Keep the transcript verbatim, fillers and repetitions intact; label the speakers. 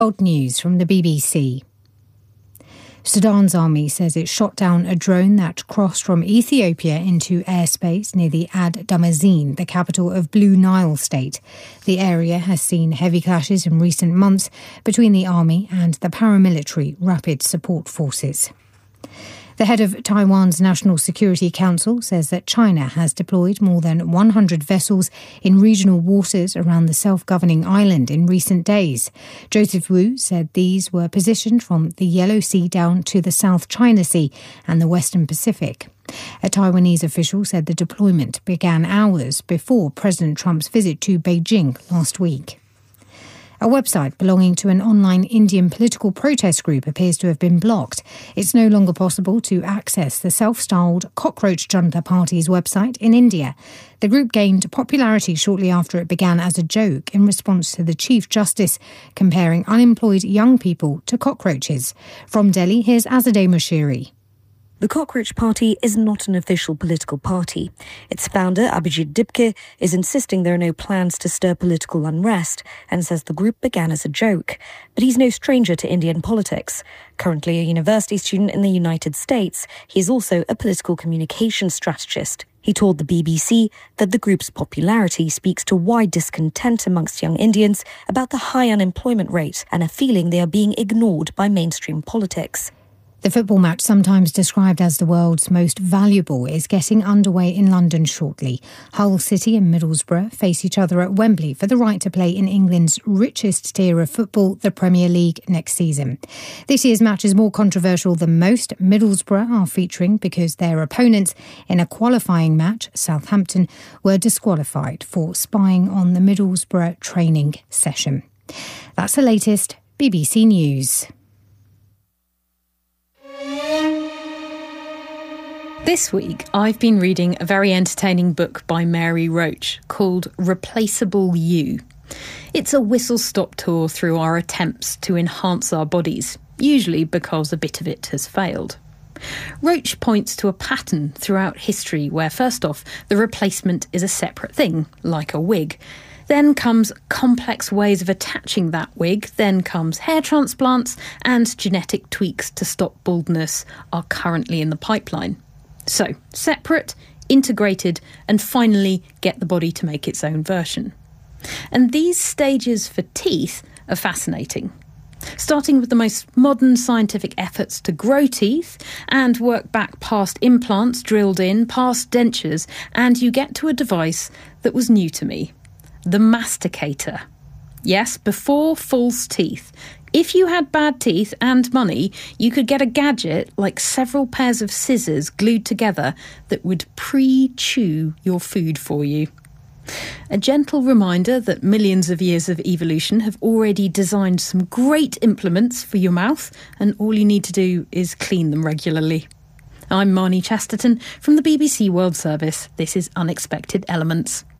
Speaker 1: World News from the B B C. Sudan's army says it shot down a drone that crossed from Ethiopia into airspace near the Ad Damazin, the capital of Blue Nile State. The area has seen heavy clashes in recent months between the army and the paramilitary Rapid Support Forces. The head of Taiwan's National Security Council says that China has deployed more than one hundred vessels in regional waters around the self-governing island in recent days. Joseph Wu said these were positioned from the Yellow Sea down to the South China Sea and the Western Pacific. A Taiwanese official said the deployment began hours before President Trump's visit to Beijing last week. A website belonging to an online Indian political protest group appears to have been blocked. It's no longer possible to access the self-styled Cockroach Junta Party's website in India. The group gained popularity shortly after it began as a joke in response to the Chief Justice comparing unemployed young people to cockroaches. From Delhi, here's Azadeh Moshiri.
Speaker 2: The Cockroach Party is not an official political party. Its founder, Abhijit Dipke, is insisting there are no plans to stir political unrest and says the group began as a joke. But he's no stranger to Indian politics. Currently a university student in the United States, he is also a political communications strategist. He told the B B C that the group's popularity speaks to wide discontent amongst young Indians about the high unemployment rate and a feeling they are being ignored by mainstream politics.
Speaker 1: The football match, sometimes described as the world's most valuable, is getting underway in London shortly. Hull City and Middlesbrough face each other at Wembley for the right to play in England's richest tier of football, the Premier League, next season. This year's match is more controversial than most. Middlesbrough are featuring because their opponents in a qualifying match, Southampton, were disqualified for spying on the Middlesbrough training session. That's the latest B B C News.
Speaker 3: This week, I've been reading a very entertaining book by Mary Roach called Replaceable You. It's a whistle-stop tour through our attempts to enhance our bodies, usually because a bit of it has failed. Roach points to a pattern throughout history where, first off, the replacement is a separate thing, like a wig. Then comes complex ways of attaching that wig, then comes hair transplants, and genetic tweaks to stop baldness are currently in the pipeline. So, separate, integrated, and finally get the body to make its own version. And these stages for teeth are fascinating. Starting with the most modern scientific efforts to grow teeth and work back past implants drilled in, past dentures, and you get to a device that was new to me. The masticator. Yes, before false teeth. If you had bad teeth and money, you could get a gadget like several pairs of scissors glued together that would pre-chew your food for you. A gentle reminder that millions of years of evolution have already designed some great implements for your mouth, and all you need to do is clean them regularly. I'm Marnie Chesterton from the B B C World Service. This is Unexpected Elements.